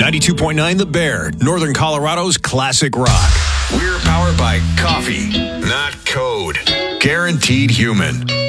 92.9 The Bear, Northern Colorado's classic rock. We're powered by coffee, not code. Guaranteed Human.